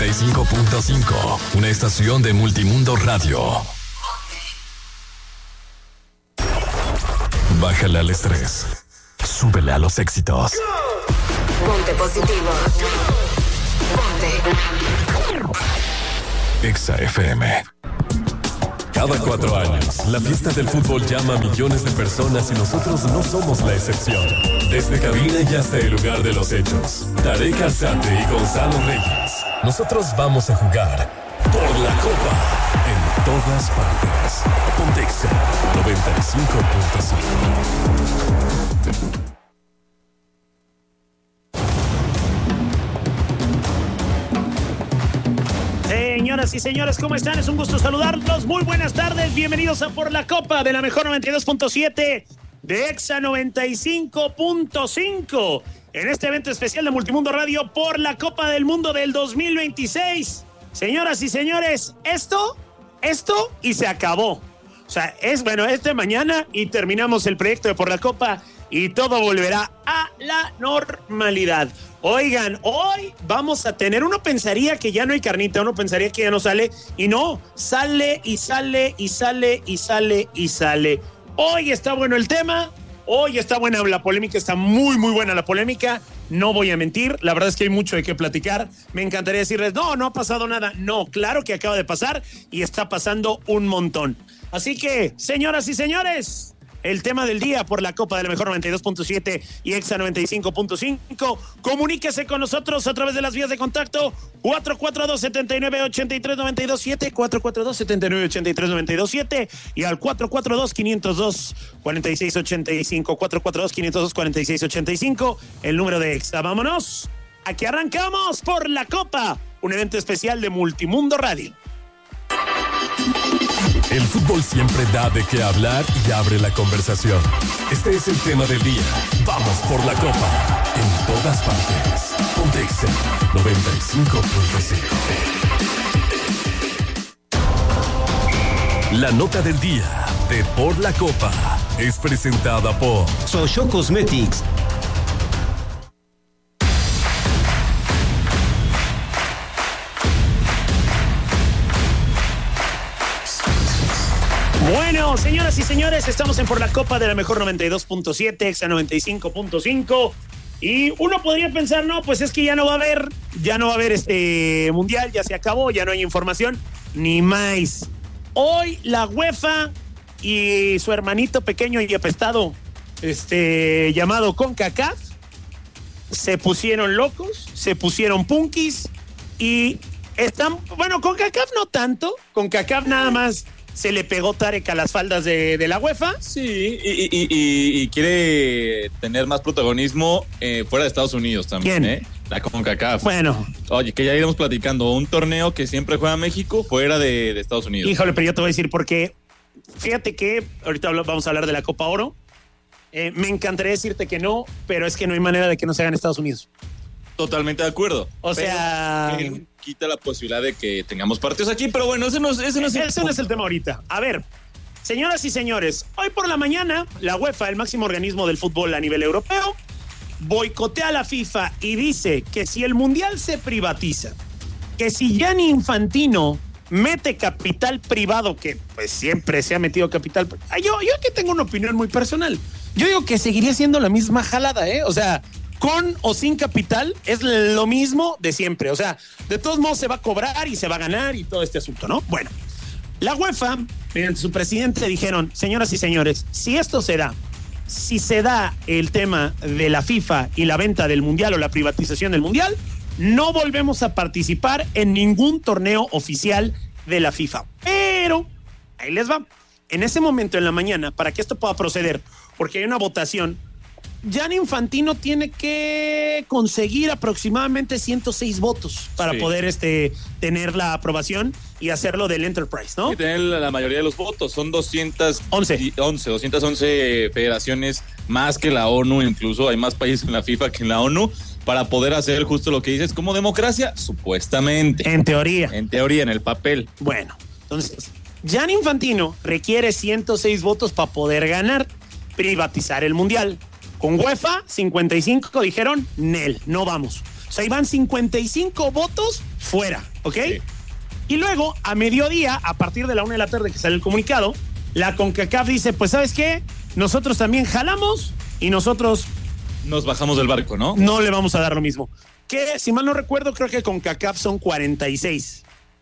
95.5, una estación de Multimundo Radio. Bájale al estrés, súbele a los éxitos. Ponte positivo. Ponte Exa FM. Cada 4 años, la fiesta del fútbol llama a millones de personas y nosotros no somos la excepción. Desde cabina y hasta el lugar de los hechos, Tarek Alzate y Gonzalo Reyes. Nosotros vamos a jugar por la Copa en todas partes. Ponte Exa 95.5. Señoras y señores, ¿cómo están? Es un gusto saludarlos. Muy buenas tardes. Bienvenidos a Por la Copa de la mejor 92.7 de Exa 95.5. En este evento especial de Multimundo Radio por la Copa del Mundo del 2026. Señoras y señores, esto y se acabó. O sea, es mañana y terminamos el proyecto de Por la Copa y todo volverá a la normalidad. Oigan, hoy vamos a tener, uno pensaría que ya no hay carnita, uno pensaría que ya no sale, y no, sale y sale y sale y sale y sale. Hoy está bueno el tema, hoy está buena la polémica, está muy muy buena la polémica, no voy a mentir, la verdad es que hay mucho de qué platicar, me encantaría decirles, no ha pasado nada, no, claro que acaba de pasar y está pasando un montón. Así que, señoras y señores, el tema del día por la Copa de la mejor 92.7 y Exa 95.5. Comuníquese con nosotros a través de las vías de contacto 442-79-83-92-7, 442-79-83-92-7 y al 442-502-4685, 442-502-4685, el número de Exa. Vámonos, aquí arrancamos por la Copa, un evento especial de Multimundo Radio. El fútbol siempre da de qué hablar y abre la conversación. Este es el tema del día. Vamos por la Copa. En todas partes. Ponte Exa 95.5. La nota del día de Por la Copa es presentada por Soyo Cosmetics. Bueno, señoras y señores, estamos en Por la Copa de la mejor 92.7, Exa 95.5. Y uno podría pensar, no, pues es que ya no va a haber este mundial, ya se acabó, ya no hay información, ni más. Hoy la UEFA y su hermanito pequeño y apestado, llamado CONCACAF, se pusieron locos, se pusieron punkis y están, bueno, CONCACAF no tanto, CONCACAF nada más se le pegó Tarek a las faldas de la UEFA. Sí, y quiere tener más protagonismo fuera de Estados Unidos también. ¿Quién? La CONCACAF. Bueno. Oye, que ya iremos platicando. Un torneo que siempre juega México fuera de Estados Unidos. Híjole, pero yo te voy a decir por qué. Fíjate que ahorita vamos a hablar de la Copa Oro. Me encantaría decirte que no, pero es que no hay manera de que no se haga en Estados Unidos. Totalmente de acuerdo. O sea, quita la posibilidad de que tengamos partidos aquí, pero bueno, ese no es el tema ahorita. A ver, señoras y señores, hoy por la mañana la UEFA, el máximo organismo del fútbol a nivel europeo, boicotea a la FIFA y dice que si el mundial se privatiza, que si Gianni Infantino mete capital privado, que pues siempre se ha metido capital, yo aquí tengo una opinión muy personal. Yo digo que seguiría siendo la misma jalada, o sea, con o sin capital es lo mismo de siempre. O sea, de todos modos se va a cobrar y se va a ganar y todo este asunto, ¿no? Bueno, la UEFA, mediante su presidente, dijeron, señoras y señores, si esto se da, si se da el tema de la FIFA y la venta del mundial o la privatización del mundial, no volvemos a participar en ningún torneo oficial de la FIFA. Pero, ahí les va. En ese momento, en la mañana, para que esto pueda proceder, porque hay una votación, Gianni Infantino tiene que conseguir aproximadamente 106 votos para poder tener la aprobación y hacerlo del Enterprise, ¿no? Y tener la mayoría de los votos. Son 211 federaciones más que la ONU, incluso hay más países en la FIFA que en la ONU, para poder hacer justo lo que dices, como democracia, supuestamente. En teoría. En teoría, en el papel. Bueno, entonces, Gianni Infantino requiere 106 votos para poder ganar, privatizar el mundial. Con UEFA, 55 dijeron, nel, no vamos. sea, ahí van 55 votos fuera, ¿ok? Sí. Y luego, a mediodía, a partir de la 1 de la tarde que sale el comunicado, la CONCACAF dice, pues, ¿sabes qué? Nosotros también jalamos y nosotros... nos bajamos del barco, ¿no? No le vamos a dar lo mismo. Que, si mal no recuerdo, creo que CONCACAF son 46.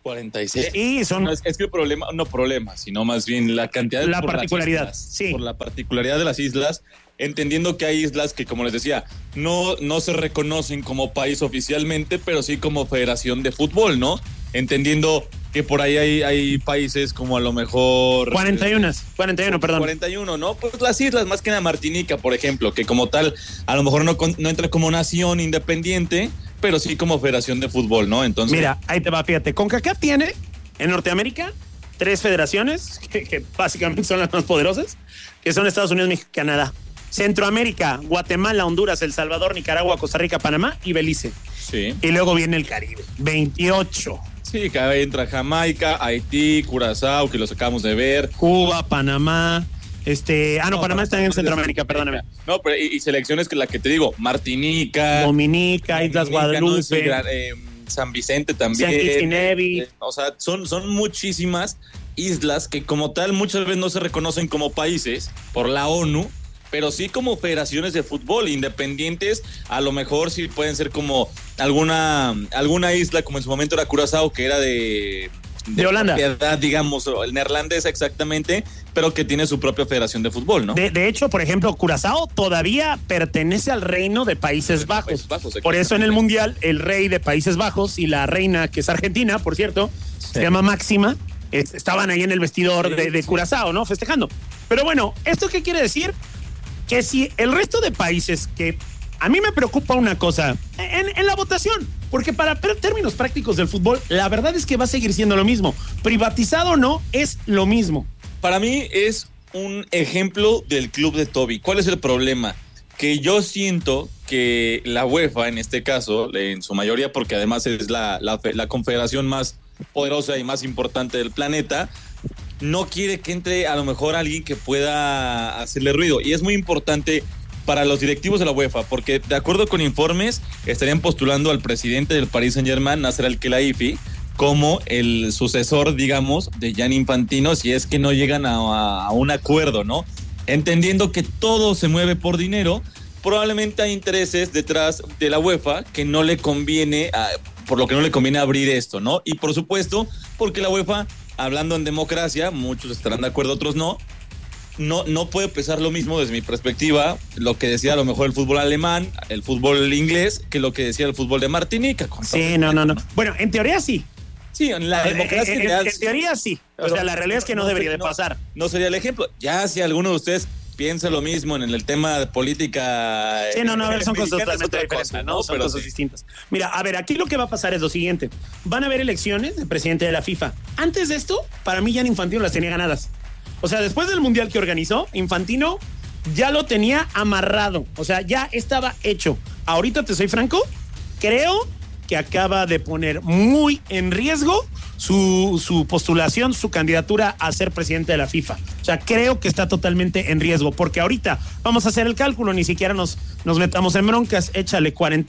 46. Y son... No, es que el problema, no problema, sino más bien la cantidad de... La particularidad, sí. Por la particularidad de las islas, entendiendo que hay islas que, como les decía, no se reconocen como país oficialmente, pero sí como federación de fútbol, ¿no? Entendiendo que por ahí hay países como a lo mejor... 41, perdón. 41, ¿no? Pues las islas, más que nada Martinica, por ejemplo, que como tal, a lo mejor no entra como nación independiente, pero sí como federación de fútbol, ¿no? Entonces... Mira, ahí te va, fíjate. CONCACAF tiene en Norteamérica 3 federaciones, que básicamente son las más poderosas, que son Estados Unidos, México y Canadá. Centroamérica, Guatemala, Honduras, El Salvador, Nicaragua, Costa Rica, Panamá y Belice. Sí. Y luego viene el Caribe, 28. Sí, que entra Jamaica, Haití, Curazao, que los acabamos de ver. Cuba, Panamá, Panamá está en Centroamérica, perdóname. No, pero y selecciones que la que te digo, Martinica, Dominica, Islas Guadalupe, ¿no? San Vicente también. San Kitts y Nevis. O sea, son muchísimas islas que como tal muchas veces no se reconocen como países por la ONU, pero sí como federaciones de fútbol independientes. A lo mejor sí pueden ser como alguna isla, como en su momento era Curazao, que era de Holanda, propiedad, digamos, el neerlandés exactamente, pero que tiene su propia federación de fútbol, ¿no? De hecho, por ejemplo, Curazao todavía pertenece al reino de Países Bajos. Por eso en el Mundial, el rey de Países Bajos y la reina, que es argentina, por cierto, se llama Máxima, estaban ahí en el vestidor de Curazao, ¿no? Festejando. Pero bueno, ¿esto qué quiere decir? Que si el resto de países, que a mí me preocupa una cosa, en la votación, porque para términos prácticos del fútbol, la verdad es que va a seguir siendo lo mismo. Privatizado o no, es lo mismo. Para mí es un ejemplo del club de Toby. ¿Cuál es el problema? Que yo siento que la UEFA, en este caso, en su mayoría, porque además es la confederación más poderosa y más importante del planeta, no quiere que entre a lo mejor alguien que pueda hacerle ruido. Y es muy importante para los directivos de la UEFA, porque de acuerdo con informes, estarían postulando al presidente del Paris Saint-Germain, Nasser Al-Khelaifi, como el sucesor, digamos, de Gianni Infantino, si es que no llegan a un acuerdo, ¿no? Entendiendo que todo se mueve por dinero, probablemente hay intereses detrás de la UEFA que no le conviene, por lo que no le conviene abrir esto, ¿no? Y por supuesto, porque la UEFA, hablando en democracia, muchos estarán de acuerdo, otros no puede pesar lo mismo desde mi perspectiva lo que decía a lo mejor el fútbol alemán, el fútbol inglés, que lo que decía el fútbol de Martinica. Sí, no. Bueno, en teoría sí. Sí, en la democracia en teoría sí. O sea, la realidad es que no debería de pasar. No sería el ejemplo. Ya si alguno de ustedes piensa lo mismo en el tema de política... Sí, no, a ver, son cosas totalmente diferentes, ¿no? Son cosas distintas. Mira, a ver, aquí lo que va a pasar es lo siguiente. Van a haber elecciones de presidente de la FIFA. Antes de esto, para mí Gianni Infantino las tenía ganadas. O sea, después del Mundial que organizó, Infantino ya lo tenía amarrado. O sea, ya estaba hecho. Ahorita, te soy franco, creo que acaba de poner muy en riesgo su postulación, su candidatura a ser presidente de la FIFA. O sea, creo que está totalmente en riesgo, porque ahorita vamos a hacer el cálculo, ni siquiera nos metamos en broncas. Échale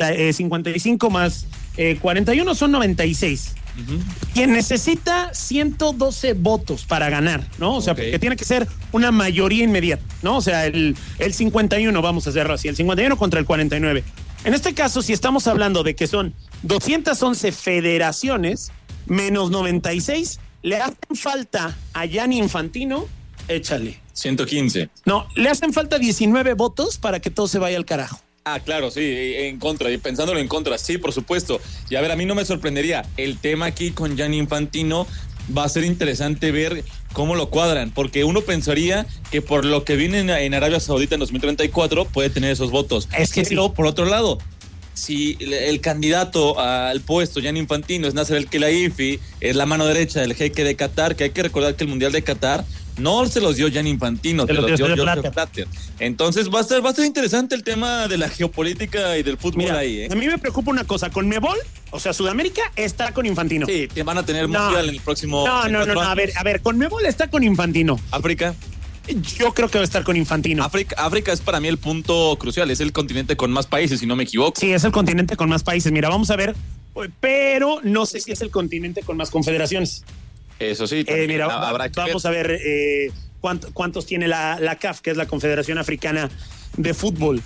55 más 41 son 96. Uh-huh. Quien necesita 112 votos para ganar, ¿no? O sea, porque tiene que ser una mayoría inmediata, ¿no? O sea, el 51, vamos a hacerlo así, el 51 contra el 49. En este caso, si estamos hablando de que son 211 federaciones menos 96, le hacen falta a Gianni Infantino, échale. 115. No, le hacen falta 19 votos para que todo se vaya al carajo. Ah, claro, sí, en contra, y pensándolo en contra, sí, por supuesto. Y a ver, a mí no me sorprendería. El tema aquí con Gianni Infantino va a ser interesante ver cómo lo cuadran, porque uno pensaría que por lo que viene en Arabia Saudita en 2034 puede tener esos votos. Es que pero, sí. Por otro lado, si el candidato al puesto, Gianni Infantino, es Nasser Al-Khelaifi, es la mano derecha del jeque de Qatar, que hay que recordar que el Mundial de Qatar no se los dio Gianni Infantino, se los dio Joseph Blatter. Entonces va a ser interesante el tema de la geopolítica y del fútbol. Mira, ahí, ¿eh? A mí me preocupa una cosa, CONMEBOL, o sea, Sudamérica está con Infantino. Sí, te van a tener mundial en el próximo... No, a ver, CONMEBOL está con Infantino. África. Yo creo que va a estar con Infantino. África es para mí el punto crucial, es el continente con más países, si no me equivoco. Sí, es el continente con más países. Mira, vamos a ver, pero no sé si es el continente con más confederaciones. Eso sí, mira, vamos a ver cuántos tiene la CAF, que es la Confederación Africana de Fútbol.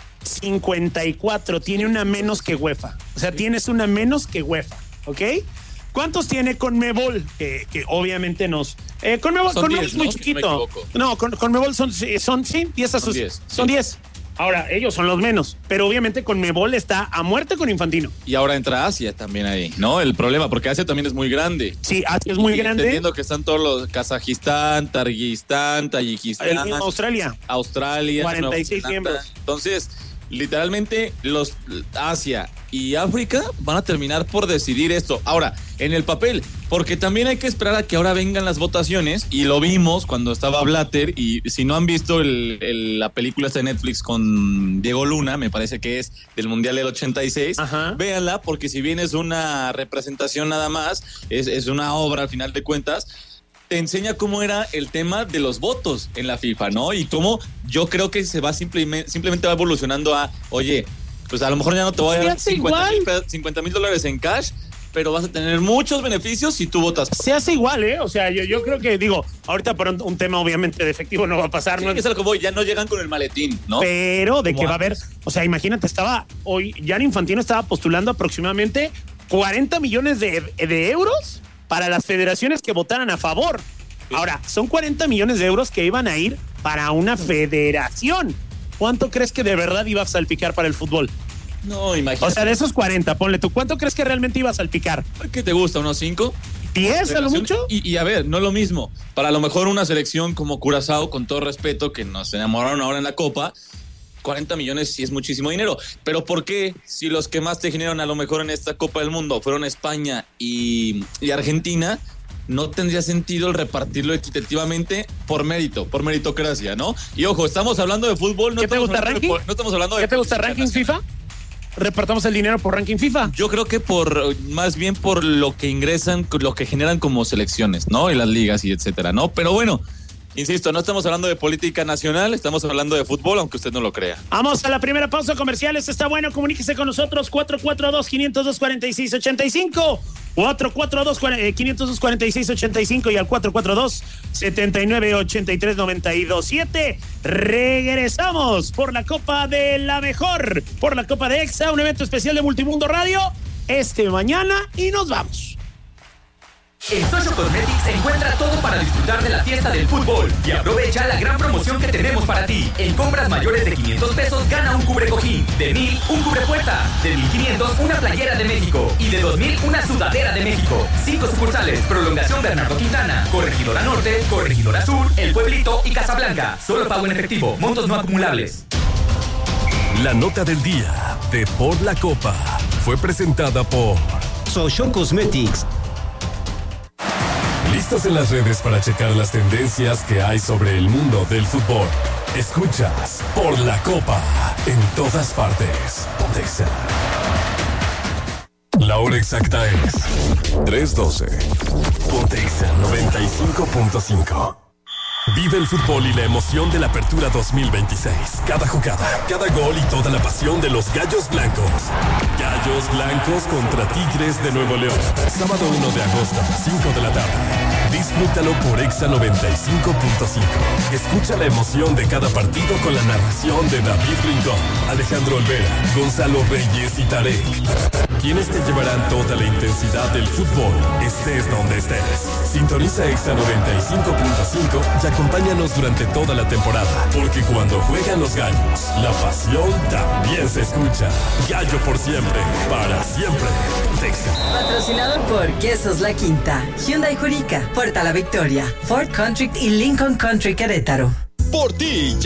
54, tiene una menos que UEFA. O sea, tienes una menos que UEFA, ¿ok? ¿Cuántos tiene Conmebol? Que obviamente nos... Conmebol es muy chiquito. No, Conmebol son 10 a sus... Son 10. Ahora, ellos son los menos, pero obviamente Conmebol está a muerte con Infantino. Y ahora entra Asia también ahí, ¿no? El problema, porque Asia también es muy grande. Sí, Asia es muy grande. Entendiendo que están todos los Kazajistán, Targuistán, Tayikistán. Australia. 46 miembros. Entonces, literalmente los Asia y África van a terminar por decidir esto. Ahora, en el papel, porque también hay que esperar a que ahora vengan las votaciones, y lo vimos cuando estaba Blatter, y si no han visto la película esta de Netflix con Diego Luna, me parece que es del Mundial del 86, véanla, porque si bien es una representación nada más, es una obra al final de cuentas, te enseña cómo era el tema de los votos en la FIFA, ¿no? Y cómo yo creo que se va simplemente va evolucionando a, oye, pues a lo mejor ya no te voy a dar $50,000 en cash, pero vas a tener muchos beneficios si tú votas. Se hace igual, ¿eh? O sea, yo creo que, ahorita por un tema obviamente de efectivo no va a pasar. Sí, ¿no? Es algo que voy, ya no llegan con el maletín, ¿no? Pero de que va a haber, o sea, imagínate, Gianni Infantino estaba postulando aproximadamente 40 millones de euros para las federaciones que votaran a favor. Ahora, son 40 millones de euros que iban a ir para una federación. ¿Cuánto crees que de verdad iba a salpicar para el fútbol? No, imagínate. O sea, de esos 40, ponle tú, ¿cuánto crees que realmente iba a salpicar? ¿Qué te gusta? ¿Unos 5? ¿10 a lo mucho? Y a ver, no es lo mismo. Para a lo mejor una selección como Curazao, con todo respeto, que nos enamoraron ahora en la Copa, 40 millones sí es muchísimo dinero. Pero ¿por qué? Si los que más te generan a lo mejor en esta Copa del Mundo fueron España y Argentina, no tendría sentido el repartirlo equitativamente por meritocracia, ¿no? Y ojo, estamos hablando de fútbol. ¿Qué te gusta, ranking? No estamos hablando de... ¿Qué te gusta, ranking FIFA? ¿Repartamos el dinero por ranking FIFA? Yo creo que más bien por lo que ingresan, lo que generan como selecciones, ¿no? Y las ligas y etcétera, ¿no? Pero bueno, insisto, no estamos hablando de política nacional, estamos hablando de fútbol, aunque usted no lo crea. Vamos a la primera pausa comercial. Esto está bueno, comuníquese con nosotros, 442-502-4685, 442-502-4685 y al 442-7983-927. Regresamos por la Copa de la Mejor, por la Copa de Exa, un evento especial de Multimundo Radio, mañana, y nos vamos. En Social Cosmetics encuentra todo para disfrutar de la fiesta del fútbol y aprovecha la gran promoción que tenemos para ti. En compras mayores de 500 pesos gana un cubrecojín, de 1,000 un cubrepuerta, de 1,500 una playera de México y de 2,000 una sudadera de México. 5 sucursales: Prolongación Bernardo Quintana, Corregidora Norte, Corregidora Sur, El Pueblito y Casablanca. Solo pago en efectivo, montos no acumulables. La nota del día de Por la Copa fue presentada por Social Cosmetics. ¿Listos en las redes para checar las tendencias que hay sobre el mundo del fútbol? Escuchas Por la Copa en todas partes. Pontexa. La hora exacta es 3:12. Pontexa 95.5. Vive el fútbol y la emoción de la Apertura 2026. Cada jugada, cada gol y toda la pasión de los Gallos Blancos. Gallos Blancos contra Tigres de Nuevo León. Sábado 1 de agosto, 5 de la tarde. Disfrútalo por Exa 95.5. Escucha la emoción de cada partido con la narración de David Rincón, Alejandro Olvera, Gonzalo Reyes y Tarek, quienes te llevarán toda la intensidad del fútbol, estés donde estés. Sintoniza Exa 95.5 y acompáñanos durante toda la temporada, porque cuando juegan los gallos, la pasión también se escucha. Gallo por siempre, para siempre. Exa. Patrocinado por Quesos La Quinta, Hyundai Jurica, Puerta La Victoria, Ford Country y Lincoln Country Querétaro. Por ti.